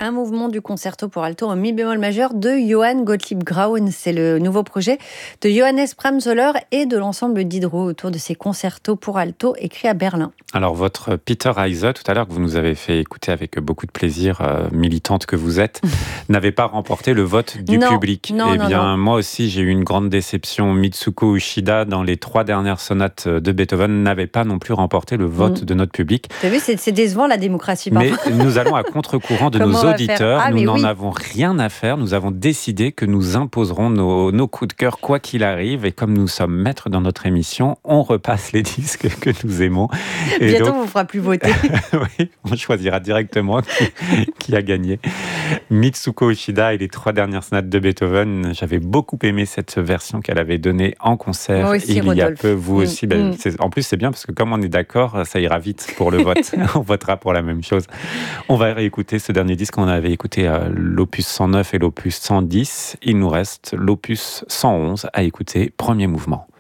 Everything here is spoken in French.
Un mouvement du concerto pour alto en mi bémol majeur de Johann Gottlieb Graun. C'est le nouveau projet de Johannes Brahms-Zoller et de l'ensemble Diderot autour de ces concertos pour alto écrits à Berlin. Alors, votre Peter Heise, tout à l'heure, que vous nous avez fait écouter avec beaucoup de plaisir, militante que vous êtes, n'avait pas remporté le vote du public. Non. Moi aussi, j'ai eu une grande déception. Mitsuko Uchida, dans les 3 dernières sonates de Beethoven, n'avait pas non plus remporté le vote de notre public. T'as vu, c'est décevant la démocratie. Mais nous allons à contre-courant de nos auditeurs. Nous n'en avons rien à faire. Nous avons décidé que nous imposerons nos coups de cœur quoi qu'il arrive. Et comme nous sommes maîtres dans notre émission, on repasse les disques que nous aimons. Et bientôt, donc, on ne vous fera plus voter. Oui, on choisira directement qui a gagné. Mitsuko Uchida et les 3 dernières sonates de Beethoven. J'avais beaucoup aimé cette version qu'elle avait donnée en concert aussi, il y a peu. Vous aussi. En plus, c'est bien parce que comme on est d'accord, ça ira vite pour le vote. On votera pour la même chose. On va réécouter ce dernier disque. On avait écouté l'opus 109 et l'opus 110. Il nous reste l'opus 111 à écouter, premier mouvement.